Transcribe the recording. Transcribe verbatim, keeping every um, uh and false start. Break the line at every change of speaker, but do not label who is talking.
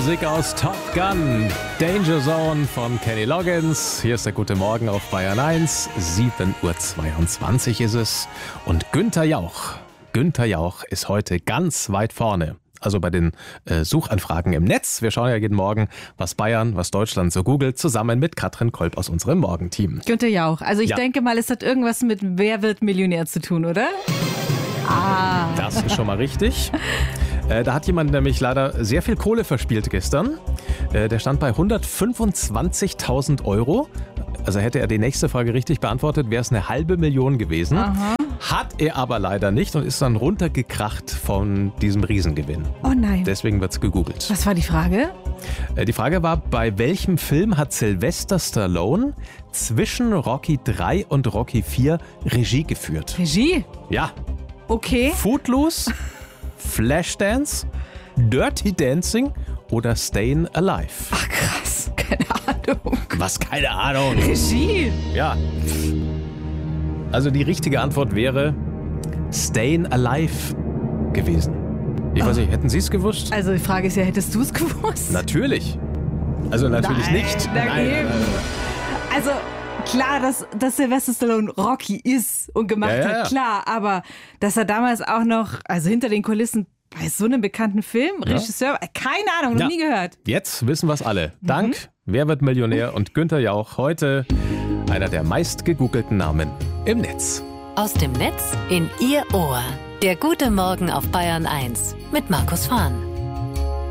Musik aus Top Gun, Danger Zone von Kenny Loggins. Hier ist der Gute Morgen auf Bayern eins. sieben Uhr zweiundzwanzig ist es. Und Günther Jauch, Günther Jauch ist heute ganz weit vorne. Also bei den äh, Suchanfragen im Netz. Wir schauen ja jeden Morgen, was Bayern, was Deutschland so googelt, zusammen mit Katrin Kolb aus unserem Morgenteam.
Günther Jauch. Also ich
Ja.
denke mal, es hat irgendwas mit Wer wird Millionär zu tun, oder? Ah.
Das ist schon mal richtig. Äh, da hat jemand nämlich leider sehr viel Kohle verspielt gestern. Äh, der stand bei hundertfünfundzwanzigtausend Euro. Also hätte er die nächste Frage richtig beantwortet, wäre es eine halbe Million gewesen.
Aha.
Hat er aber leider nicht und ist dann runtergekracht von diesem Riesengewinn.
Oh nein.
Deswegen wird es gegoogelt.
Was war die Frage?
Äh, die Frage war, bei welchem Film hat Sylvester Stallone zwischen Rocky drei und Rocky vier Regie geführt?
Regie?
Ja,
Okay.
Footloose, Flashdance, Dirty Dancing oder Stayin' Alive?
Ach krass, keine Ahnung.
Was? Keine Ahnung.
Regie?
Ja. Also die richtige Antwort wäre Stayin' Alive gewesen. Ich weiß nicht, hätten Sie es gewusst?
Also die Frage ist ja, hättest du es gewusst?
Natürlich. Also natürlich
Nein,
nicht.
daneben. Also klar, dass, dass Sylvester Stallone Rocky ist und gemacht
Ja, ja, ja.
hat, klar. Aber dass er damals auch noch, also hinter den Kulissen bei so einem bekannten Film,
Ja.
Regisseur, keine Ahnung, noch
Ja.
nie gehört.
Jetzt wissen wir es alle. Dank Wer wird Millionär und Günther Jauch heute einer der meist gegoogelten Namen im Netz.
Aus dem Netz in Ihr Ohr. Der Gute Morgen auf Bayern eins mit Markus Fahn.